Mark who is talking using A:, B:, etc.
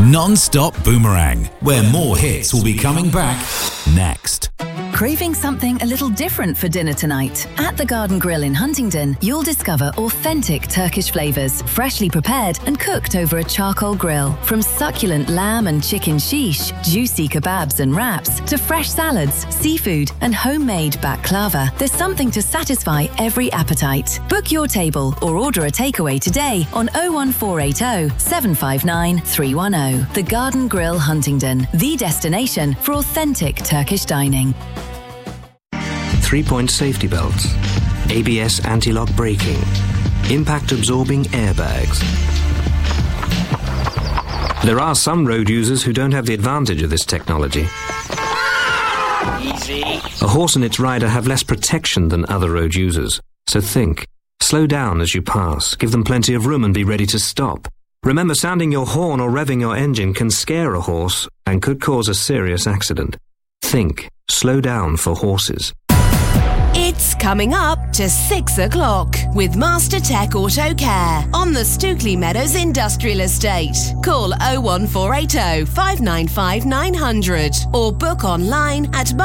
A: Non-stop Boomerang, where more hits will be coming back next.
B: Craving something a little different for dinner tonight? At the Garden Grill in Huntingdon, you'll discover authentic Turkish flavours, freshly prepared and cooked over a charcoal grill. From succulent lamb and chicken shish, juicy kebabs and wraps, to fresh salads, seafood and homemade baklava, there's something to satisfy every appetite. Book your table or order a takeaway today on 01480 759 310. The Garden Grill Huntingdon, the destination for authentic Turkish dining.
C: 3-point safety belts, ABS anti-lock braking, impact-absorbing airbags. There are some road users who don't have the advantage of this technology.
D: Easy.
C: A horse and its rider have less protection than other road users. So think. Slow down as you pass, give them plenty of room and be ready to stop. Remember, sounding your horn or revving your engine can scare a horse and could cause a serious accident. Think. Slow down for horses.
E: It's coming up to 6 o'clock with Master Tech Auto Care on the Stookley Meadows Industrial Estate. Call 01480 595 900 or book online at